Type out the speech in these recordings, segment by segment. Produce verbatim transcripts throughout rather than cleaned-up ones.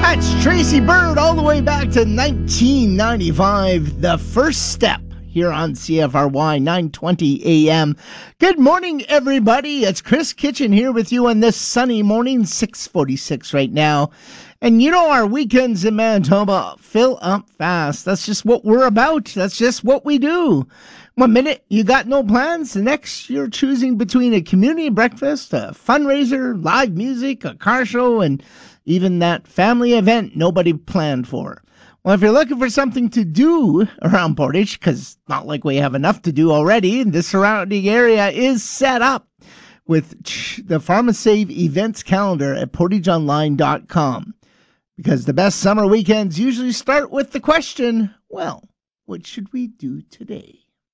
That's Tracy Byrd all the way back to nineteen ninety-five. The First Step here on C F R Y nine twenty A M. Good morning, everybody. It's Chris Kitchen here with you on this sunny morning, six forty-six right now. And you know our weekends in Manitoba fill up fast. That's just what we're about. That's just what we do. One minute you got no plans, the next you're choosing between a community breakfast, a fundraiser, live music, a car show, and even that family event nobody planned for. Well, if you're looking for something to do around Portage, because not like we have enough to do already, the surrounding area is set up with the PharmaSave events calendar at portage online dot com. Because the best summer weekends usually start with the question, well, what should we do today?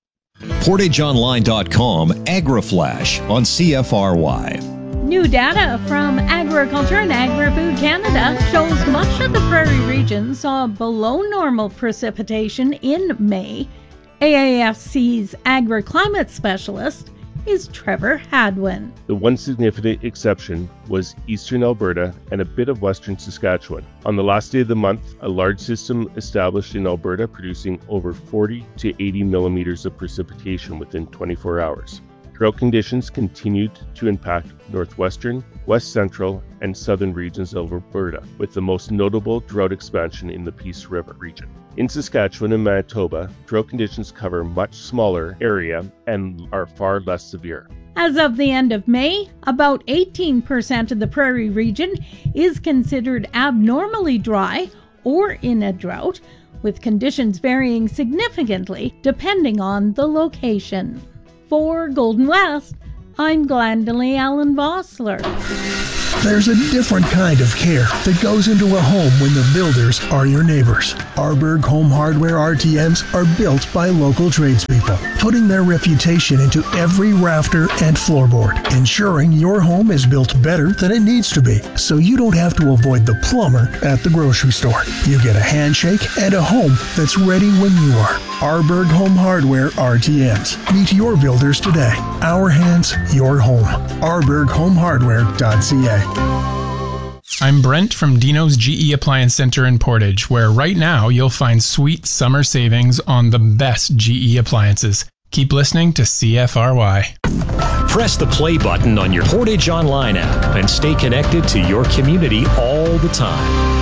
portage online dot com AgriFlash on C F R Y. New data from Agriculture and Agri-Food Canada shows much of the prairie region saw below normal precipitation in May. A A F C's agri-climate specialist is Trevor Hadwin. The one significant exception was eastern Alberta and a bit of western Saskatchewan. On the last day of the month, a large system established in Alberta producing over forty to eighty millimeters of precipitation within twenty-four hours. Drought conditions continued to impact northwestern, west central, and southern regions of Alberta, with the most notable drought expansion in the Peace River region. In Saskatchewan and Manitoba, drought conditions cover a much smaller area and are far less severe. As of the end of May, about eighteen percent of the prairie region is considered abnormally dry or in a drought, with conditions varying significantly depending on the location. For Golden West, I'm Glendalee Allen Vossler. There's a different kind of care that goes into a home when the builders are your neighbors. Arberg Home Hardware R T Ms are built by local tradespeople, putting their reputation into every rafter and floorboard, ensuring your home is built better than it needs to be, so you don't have to avoid the plumber at the grocery store. You get a handshake and a home that's ready when you are. Arberg Home Hardware R T Ms. Meet your builders today. Our hands, your home. arberg home hardware dot c a. I'm Brent from Dino's G E Appliance Center in Portage, where right now you'll find sweet summer savings on the best G E appliances. Keep listening to C F R Y. Press the play button on your Portage Online app and stay connected to your community all the time.